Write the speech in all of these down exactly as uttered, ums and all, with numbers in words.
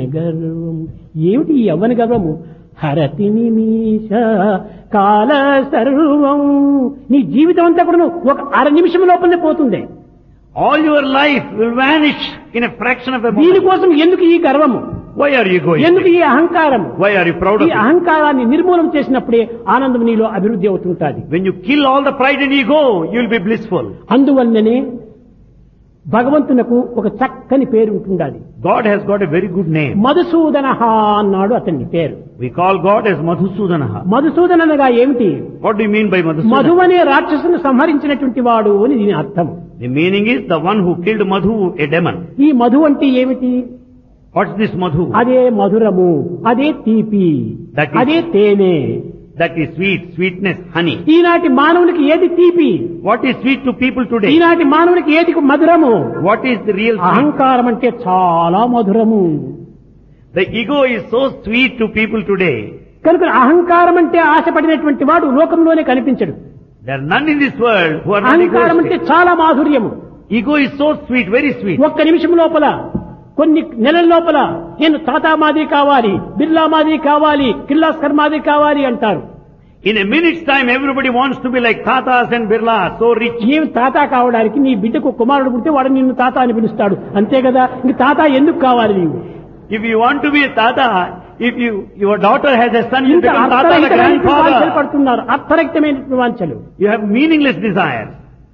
గర్వం. ఏమిటి ఈ యవ్వన గర్వము? హరతి నిమిష కాల సర్వం. నీ జీవితం అంతా కూడా ఒక అర నిమిషం లోపలనే పోతుంది. All your life will vanish in a fraction of a moment. దీనికోసం ఎందుకు ఈ గర్వము? Why are you going? ఎందుకు ఈ అహంకారం? Why are you proud of ఈ it? అహంకారాన్ని నిర్మూలన చేసినప్పుడే ఆనందం నీలో అభివృద్ధి అవుతుంటుంది. When you kill all the pride and ego, you will be blissful. అందువల్లనే భగవంతునకు ఒక చక్కని పేరు ఉంటుండాలి. God has got a very good name. మధుసూదనః అన్నాడు అతని పేరు. We call God as Madhusudanaha. Madhusudana అనగా ఏమిటి? What do you mean by Madhu Madhusudana? అనే రాక్షసును సంహరించినటువంటి వాడు అని దీని అర్థం. The meaning is the one who killed Madhu, a demon. ఈ మధు అంటే ఏమిటి? What's this Madhu? అదే మధురము, అదే తీపి, That is- అదే తేనె. That is sweet, sweetness, honey. ఈనాటి మానవునికి ఏది తీపి? What is sweet to people today? ఈనాటి మానవునికి ఏది మధురము? What is the real sweet? అహంకారం అంటే చాలా మధురము. The ego is so sweet to people today. కనుక అహంకారం అంటే ఆశపడినటువంటి వాడు లోకంలోనే కనిపించడు. There are none in this world who are not అహంకారం అంటే egoistic. చాలా మాధుర్యము. Ego is so sweet, very sweet. ఒక్క నిమిషం లోపల, కొన్ని నెలల లోపల నేను టాటా మాదిరి కావాలి, బిర్లా మాదిరి కావాలి, కిర్లాస్కర్ మాదిరి కావాలి అంటారు. In a minute's time, everybody wants to be like Tatas and Birlas, so rich. ఏమి తాత కావడానికి? నీ బిడ్డకు కుమారుడు పుడితే వాడు నిన్ను తాత అని పిలుస్తాడు, అంతే కదా. ఇంక తాత ఎందుకు కావాలి నీవు? If you want to be a Tata, if you your daughter has a son, you ఇంత become Tata the అర్థరహితమైనటువంటి వాంఛలు grandfather. పడుతున్నారు, అర్థరహితమైనటువంటి వాంఛలు. You have meaningless desires.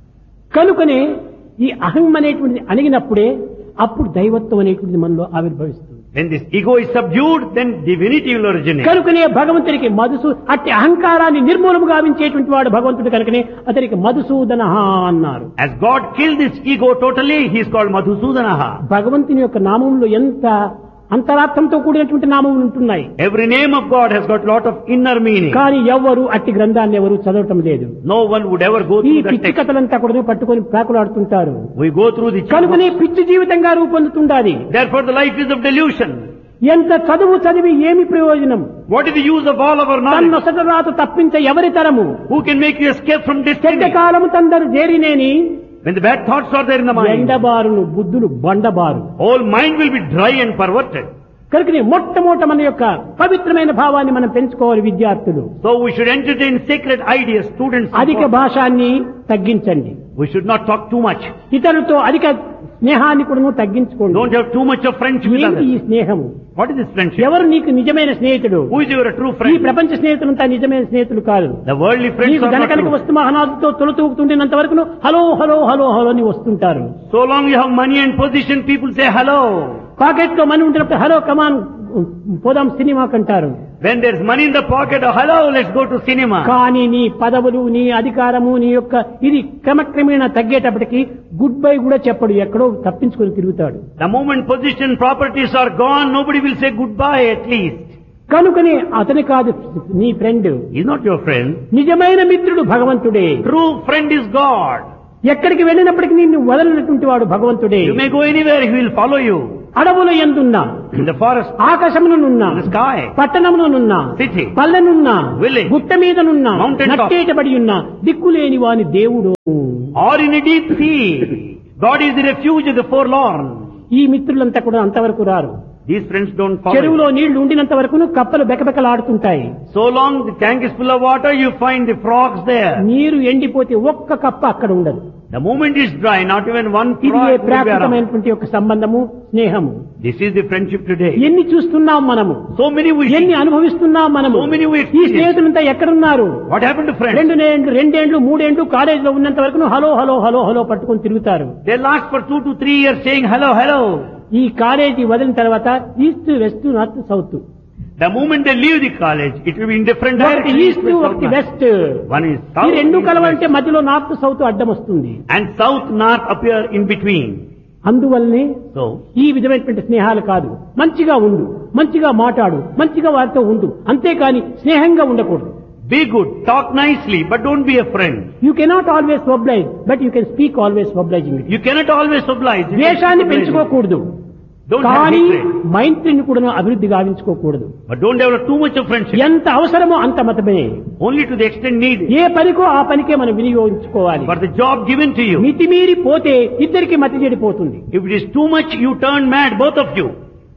కనుకనే ఈ అహం అనేటువంటిది అణిగినప్పుడే అప్పుడు దైవత్వం అనేటువంటిది మనలో ఆవిర్భవిస్తుంది. When this ego is subdued, then divinity will originate. కనుకనే భగవంతుడికి మధుసూ అట్టి అహంకారాన్ని నిర్మూలము గావించేటువంటి వాడు భగవంతుడు. కనుకనే అతనికి మధుసూదన అన్నారు. As God killed this ego totally, he is called Madhusudanaha. భగవంతుని యొక్క నామంలో ఎంత అంతరార్థంతో కూడినటువంటి నామములు ఉంటున్నాయి. Every name of God has got lot of inner meaning. కానీ ఎవ్వరు అట్టి గ్రంథాన్ని ఎవరు చదవటం లేదు. No one would ever go ఈ through that పిచ్చి text. కథలంతా కూడా పట్టుకొని ప్రాకులాడుతుంటారు. We go through the కనుకనే chapter. పిచ్చి జీవితంగా రూపొందుతుండాలి. Therefore the life is of delusion. ఎంత చదువు చదివి ఏమి ప్రయోజనం? What is the use of all of our knowledge? తన్నొసట రాత తప్పించ ఎవరి తరము? Who can make you escape from చెడ్డ destiny? కాలము తందరు చేరినేని When the bad thoughts are there in the mind, ఎండబారును బుద్ధులు బండబారు. whole mind will be dry and perverted. కనుకనే మొట్టమొదట మన యొక్క పవిత్రమైన భావాన్ని మనం పెంచుకోవాలి విద్యార్థులు. So we should entertain sacred ideas, students. అధిక భాషాన్ని తగ్గించండి. We should not talk too much. ఇతరులతో అధిక స్నేహాన్ని కూడా తగ్గించుకోండి. Don't have too much of friendship with ఏమిటి ఈ others. స్నేహము? What is this friendship? ఎవరు నీకు నిజమైన స్నేహితుడు? Who is your true ఈ friend? ప్రపంచ స్నేహితులంతా నిజమైన స్నేహితులు కాదు. The worldly friends నీకు are not ధనకనక true. వస్తు మహనాథుతో తొలతూగుతుండేంత వరకు హలో హలో హలో హలో అని వస్తుంటారు. So long you have money and position, people say hello. Pocket లో మనీ ఉంటున్నప్పుడు హలో కమాన్ పోదాం సినిమాకి అంటారు. When there's money in the pocket, oh, hello, let's go to cinema. కానీ నీ పదవులు, నీ అధికారము, నీ యొక్క ఇది క్రమక్రమేణా తగ్గేటప్పటికి గుడ్ బై కూడా చెప్పడు, ఎక్కడో తప్పించుకొని తిరుగుతాడు. The moment position, properties are gone, nobody will say goodbye at least. కనుకనే అతని కాదు నీ friend. He's not your friend. నిజమైన మిత్రుడు భగవంతుడే. True friend is God. ఎక్కడికి వెళ్ళినప్పటికీ నిన్ను వదలనటువంటి వాడు భగవంతుడే. You may go anywhere, he will follow you. అడవుల యందున్నా, In the forest, ఆకాశమునున్నా, in the sky, పట్టణమునున్నా, city, పల్లెనున్నా, village, గుట్ట మీదనున్నా, mountain top, నట్టేటబడి ఉన్నా, దిక్కులేని వాని దేవుడు. or in a deep sea. God is the refuge of the forlorn. ఈ మిత్రులంతా కూడా అంతవరకు రారు. These friends don't follow చెరువులో you. నీళ్లు ఉండినంత వరకు కప్పలు బెకబెకలాడుతుంటాయి. So long the tank is full of water, you find the frogs there. నీరు ఎండిపోతే ఒక్క కప్ప అక్కడ ఉండదు. The moment is dry, not even one ఇది frog will be around. ప్రాకృతమైనటువంటి యొక్క సంబంధము, స్నేహము. This is the friendship today. ఎన్ని చూస్తున్నాం మనము, So many we ఎన్ని see. అనుభవిస్తున్నాం మనము. So many we ఈ experience. స్నేహితులంతా ఎక్కడున్నారు? What happened to friends? రెండు నేండ్లు రెండేండ్లు మూడేండ్లు కాలేజీలో ఉన్నంత వరకు హలో హలో హలో హలో పట్టుకొని తిరుగుతారు. They last for two to three years saying hello, hello. ఈ కాలేజీ వదిలిన తర్వాత east west north south. The moment they leave the college, it will be in different ఒకటి directions. ఈస్ట్ east, west, ఒకటి south, west. north. One is ఈ south, రెండు east, కలవాలంటే west. మధ్యలో north south అడ్డం వస్తుంది. And south, north appear in between. అందువల్లనే So, ఈ విధమైనటువంటి స్నేహాలు కాదు. మంచిగా ఉండు, మంచిగా మాట్లాడు, మంచిగా వారితో ఉండు, అంతేకాని స్నేహంగా ఉండకూడదు. be good, talk nicely, but don't be a friend. You cannot always oblige, but you can speak always obliging. You cannot always oblige. You ద్వేషాన్ని can speak obliging. పెంచుకోకూడదు, Don't have కానీ hatred. మైత్రిని కూడా అభివృద్ధి గావించుకోకూడదు. But don't develop too much of friendship. ఎంత అవసరమో అంత మతమే. Only to the extent needed. ఏ పనికో ఆ పనికే మనం వినియోగించుకోవాలి. For the job given to you. మితిమీరి పోతే ఇద్దరికి మతి చెడిపోతుంది. If it is too much, you turn mad, both of you.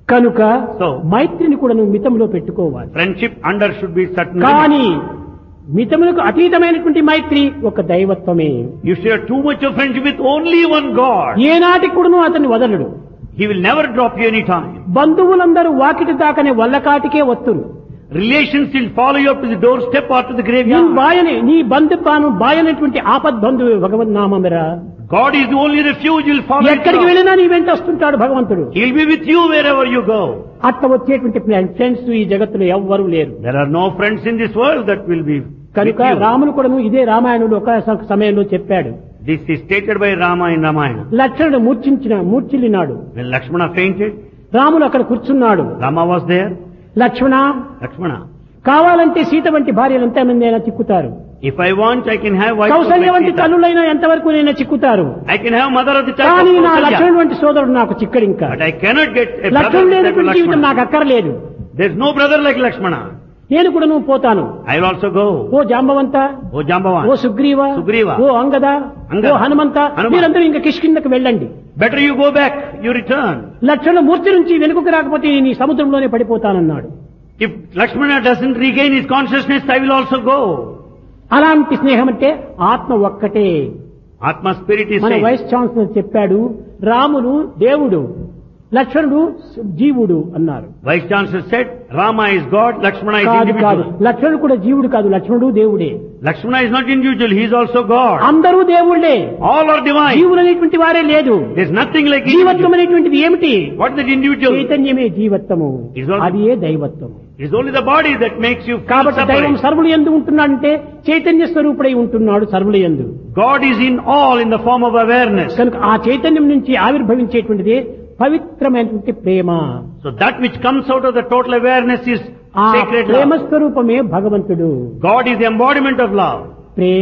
కనుక So, మైత్రిని కూడా నువ్వు మితంలో పెట్టుకోవాలి. friendship under should be certain limits. కానీ మితములకు అతీతమైనటువంటి మైత్రి ఒక దైవత్వమే. You share too much of friendship with only one God. ఏనాటికి కూడాను అతన్ని వదలడు. He will never drop you any time. బంధువులందరూ Vakiti దాకనే వల్లకాటికే వస్తురు. Relations will follow you up to the doorstep or to the నీ graveyard. బాయని నీ బంధుత్వాను బాయనటువంటి ఆపద్బంధువు భగవన్నామరా. God is the only refuge. He will follow you. ఎక్కడికి వెళ్ళినా నీ వెంట వస్తుంటాడు భగవంతుడు. He will be with you wherever you go. అట్లా వచ్చేటువంటి ఫ్రెండ్స్ ఈ జగత్తులో ఎవ్వరూ లేరు. There are no friends in this world that will be with కనుక you. రాములు కూడాను ఇదే రామాయణుడు ఒక సమయంలో చెప్పాడు. This is stated by Rama in Ramayana. లక్ష్మణుడు మూర్ఛించిన మూర్ఛిల్లినాడు. When Lakshmana fainted, రాములు అక్కడ కూర్చున్నాడు. Rama was there. Lakshmana, Lakshmana, కావాలంటే సీత వంటి భార్యలు ఎంతమంది అయినా చిక్కుతారు. if I want, I can have wife of Kaushalya my వంటి Sita. తల్లులైనా ఎంతవరకు నైనా చిక్కుతారు. I can have mother of the child కానీ of నా Kausalya. లక్ష్మణుడు వంటి సోదరుడు నాకు చిక్కడు ఇంకా. But I cannot get a brother లక్ష్మణుడు like లేనటువంటి జీవితం నాకు Lakshmana. అక్కర్లేదు. There is no brother like Lakshmana. నేను కూడా నువ్వు పోతాను. I will also go. Oh Jambavanta, O Jambavan. ఓ సుగ్రీవ, సుగ్రీవ, ఓ అంగద, అంగద, ఓ హనుమంత, హనుమ. మీరందరూ ఇంకా కిష్కిందకు వెళ్ళండి. Better you go back. You return. లక్ష్మణుడు మూర్తి నుంచి వెనుకకు రాకపోతే నీ సముద్రంలోనే పడిపోతానన్నాడు. If Lakshmana doesn't regain his consciousness, I will also go. అలాంటి స్నేహం అంటే ఆత్మ ఒక్కటే. Atma spirit is మన same. వైస్ ఛాన్సలర్ చెప్పాడు, రాముడు దేవుడు, లక్ష్మణుడు జీవుడు అన్నారు. Vice Chancellor said, Rama is God, Lakshmana is కాదు కాదు, individual. లక్ష్మణుడు కూడా జీవుడు కాదు, లక్ష్మణుడు దేవుడే. Lakshmana is not individual, he is also God. అందరూ దేవుళ్ళే. All are divine. జీవులు అనేటువంటి వారే లేదు. There is nothing like జీవత్వం individual. అనేటువంటిది ఏమిటి? What is that individual? చైతన్యమే జీవత్వము, Is all- అది ఏ దైవత్వము. It is only the body that makes you feel కాబట్టి దైవం separate. సర్వులు ఎందు ఉంటున్నాడంటే చైతన్య స్వరూపుడై ఉంటున్నాడు సర్వుల యందు. God is in all in the form of awareness. కనుక ఆ చైతన్యం నుంచి ఆవిర్భవించేటువంటిది పవిత్రమైనటువంటి ప్రేమ. So that which comes out of the total awareness is ఆ sacred ప్రేమ love. స్వరూపమే భగవంతుడు. God is the embodiment of love. Prema